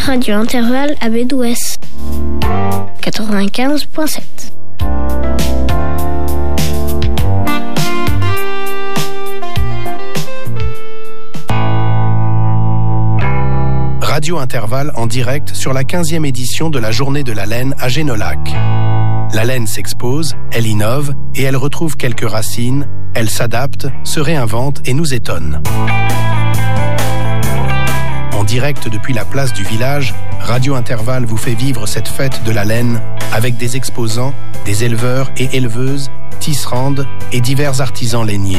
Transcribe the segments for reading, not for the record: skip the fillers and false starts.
Radio Intervalle à Bédouès. 95.7. Radio Intervalle en direct sur la 15e édition de la Journée de la laine à Génolac. La laine s'expose, elle innove et elle retrouve quelques racines, elle s'adapte, se réinvente et nous étonne. En direct depuis la place du village, Radio Intervalle vous fait vivre cette fête de la laine avec des exposants, des éleveurs et éleveuses, tisserandes et divers artisans lainiers.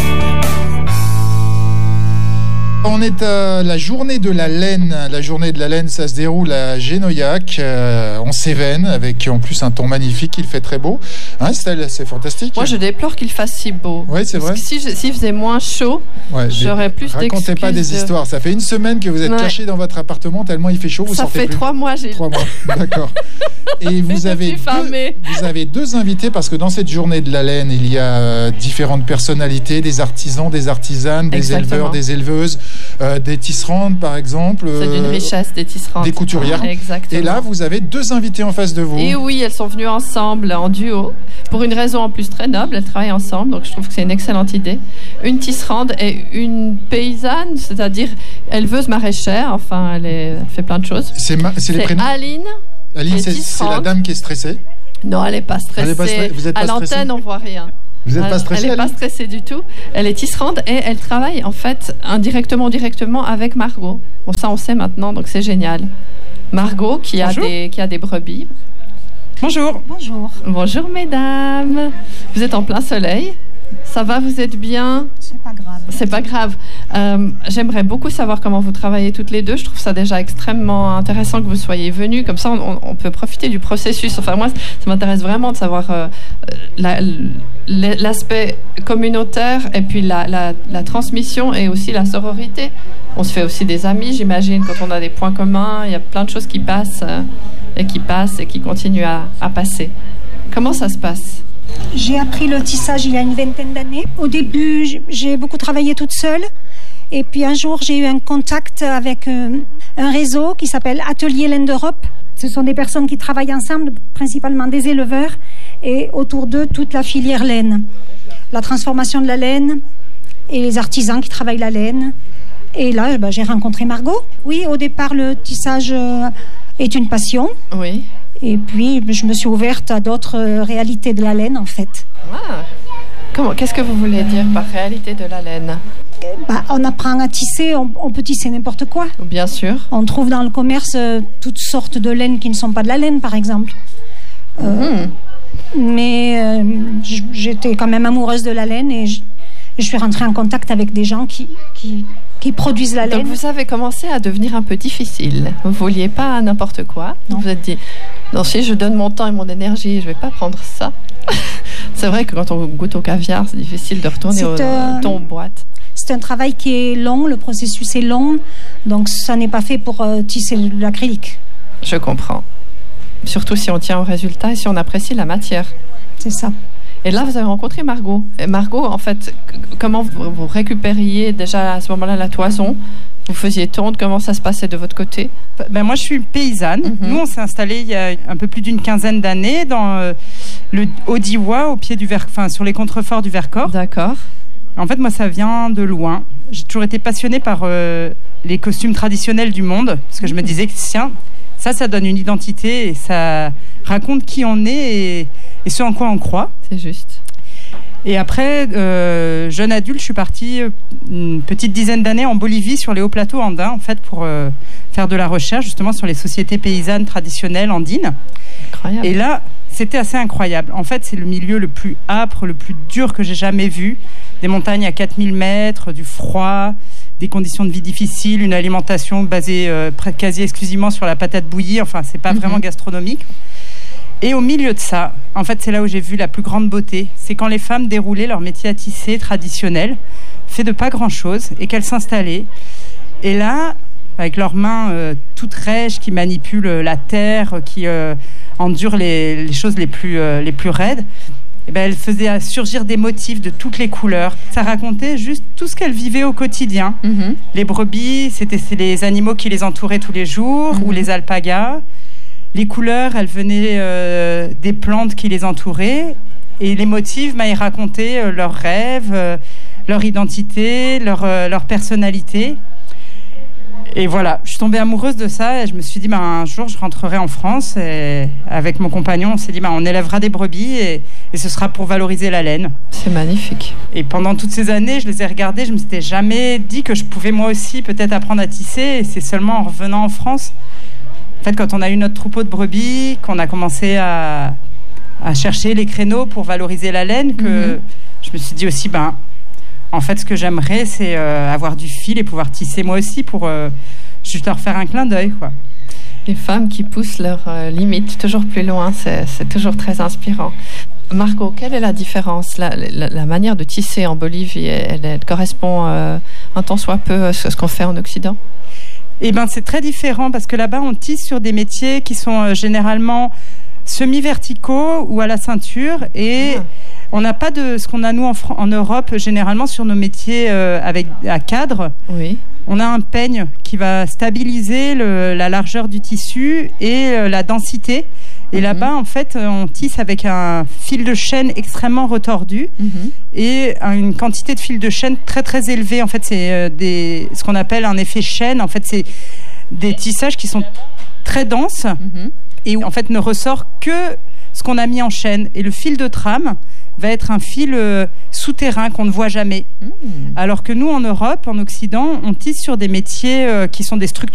On est à la journée de la laine. La journée de la laine, ça se déroule à Génoyac, en Cévennes, avec en plus un temps magnifique. Il fait très beau. Hein, Estelle, c'est fantastique. Moi, je déplore qu'il fasse si beau. Oui, c'est vrai. Parce que s'il faisait moins chaud, j'aurais plus d'excuses. Racontez pas des histoires. Ça fait une semaine que vous êtes caché dans votre appartement tellement il fait chaud. Ça fait 3 mois, Gilles. 3 mois, d'accord. Et vous avez deux invités parce que dans cette journée de la laine, il y a différentes personnalités, des artisans, des artisanes, des éleveurs, des éleveuses. Des tisserandes par exemple. C'est d'une richesse, des tisserandes. Des couturières. Exactement. Et là, vous avez 2 invités en face de vous. Et oui, elles sont venues ensemble en duo pour une raison en plus très noble. Elles travaillent ensemble, donc je trouve que c'est une excellente idée. Une tisserande et une paysanne, c'est-à-dire éleveuse maraîchère. Enfin, elle fait plein de choses. C'est les prénoms. Aline. Aline, c'est la dame qui est stressée. Non, elle n'est pas stressée. Vous êtes pas à l'antenne, on voit rien. Vous n'êtes pas stressée? Elle n'est pas stressée du tout. Elle est tisserande et elle travaille en fait indirectement ou directement avec Margot. Bon, ça on sait maintenant, donc c'est génial. Margot qui a des brebis. Bonjour. Bonjour. Bonjour mesdames. Vous êtes en plein soleil. Ça va, vous êtes bien? C'est pas grave. C'est pas grave. J'aimerais beaucoup savoir comment vous travaillez toutes les deux. Je trouve ça déjà extrêmement intéressant que vous soyez venues. Comme ça, on peut profiter du processus. Enfin, moi, ça m'intéresse vraiment de savoir l'aspect communautaire et puis la transmission et aussi la sororité. On se fait aussi des amis, j'imagine, quand on a des points communs. Il y a plein de choses qui passent et qui continuent à passer. Comment ça se passe? J'ai appris le tissage il y a une 20aine d'années. Au début, j'ai beaucoup travaillé toute seule. Et puis un jour, j'ai eu un contact avec un réseau qui s'appelle Atelier Laine d'Europe. Ce sont des personnes qui travaillent ensemble, principalement des éleveurs, et autour d'eux, toute la filière laine. La transformation de la laine et les artisans qui travaillent la laine. Et là, j'ai rencontré Margot. Oui, au départ, le tissage est une passion. Oui. Et puis, je me suis ouverte à d'autres réalités de la laine, en fait. Ah. Qu'est-ce que vous voulez dire par réalité de la laine? On apprend à tisser, on peut tisser n'importe quoi. Bien sûr. On trouve dans le commerce toutes sortes de laines qui ne sont pas de la laine, par exemple. Mais j'étais quand même amoureuse de la laine et je suis rentrée en contact avec des gens qui produisent la laine. Donc vous avez commencé à devenir un peu difficile. Vous ne vouliez pas n'importe quoi. Non. Vous vous êtes dit, non, si je donne mon temps et mon énergie, je ne vais pas prendre ça. C'est vrai que quand on goûte au caviar, c'est difficile de retourner au ton boîte. C'est un travail qui est long, le processus est long, donc ça n'est pas fait pour tisser de l'acrylique. Je comprends. Surtout si on tient au résultat et si on apprécie la matière. C'est ça. Et là, vous avez rencontré Margot. Et Margot, en fait, comment vous récupériez déjà à ce moment-là la toison? Vous faisiez tondre, comment ça se passait de votre côté? Moi, je suis paysanne. Mm-hmm. Nous, on s'est installés il y a un peu plus d'une quinzaine d'années dans le Haut-Diois, au pied du sur les contreforts du Vercors. D'accord. En fait, moi, ça vient de loin. J'ai toujours été passionnée par les costumes traditionnels du monde, parce que je me disais que tiens, ça donne une identité et ça raconte qui on est et ce en quoi on croit. C'est juste. Et après, jeune adulte, je suis partie une petite dizaine d'années en Bolivie, sur les hauts plateaux andins, en fait, pour faire de la recherche justement sur les sociétés paysannes traditionnelles andines. Incroyable. Et là, c'était assez incroyable. En fait, c'est le milieu le plus âpre, le plus dur que j'ai jamais vu. Des montagnes à 4000 mètres, du froid, des conditions de vie difficiles, une alimentation basée quasi exclusivement sur la patate bouillie. Enfin, c'est pas vraiment gastronomique. Et au milieu de ça, en fait, c'est là où j'ai vu la plus grande beauté. C'est quand les femmes déroulaient leur métier à tisser traditionnel, fait de pas grand-chose, et qu'elles s'installaient. Et là, avec leurs mains toutes rêches, qui manipulent la terre, qui endurent les choses les plus raides, elle faisait surgir des motifs de toutes les couleurs. Ça racontait juste tout ce qu'elle vivait au quotidien. Les brebis, c'est les animaux qui les entouraient tous les jours, ou les alpagas. Les couleurs, elles venaient des plantes qui les entouraient. Et les motifs, ils racontaient leurs rêves, leur identité, leur personnalité. Et voilà, je suis tombée amoureuse de ça et je me suis dit, un jour, je rentrerai en France et avec mon compagnon, on s'est dit, on élèvera des brebis et ce sera pour valoriser la laine. C'est magnifique. Et pendant toutes ces années, je les ai regardées, je me suis jamais dit que je pouvais moi aussi peut-être apprendre à tisser. Et c'est seulement en revenant en France, en fait, quand on a eu notre troupeau de brebis, qu'on a commencé à chercher les créneaux pour valoriser la laine, que je me suis dit aussi, en fait, ce que j'aimerais, c'est avoir du fil et pouvoir tisser moi aussi pour juste leur faire un clin d'œil, quoi. Les femmes qui poussent leurs limites toujours plus loin, c'est toujours très inspirant. Margot, quelle est la différence ? La manière de tisser en Bolivie, elle correspond un tant soit peu à ce qu'on fait en Occident ? C'est très différent parce que là-bas, on tisse sur des métiers qui sont généralement semi-verticaux ou à la ceinture et... On n'a pas de ce qu'on a nous en Europe généralement sur nos métiers à cadre. Oui. On a un peigne qui va stabiliser la largeur du tissu et la densité. Et là-bas, en fait, on tisse avec un fil de chêne extrêmement retordu et une quantité de fil de chêne très très élevée. En fait, c'est ce qu'on appelle un effet chêne. En fait, c'est des tissages qui sont très denses et en fait ne ressort que ce qu'on a mis en chêne. Et le fil de trame va être un fil souterrain qu'on ne voit jamais. Alors que nous, en Europe, en Occident, on tisse sur des métiers qui sont des structures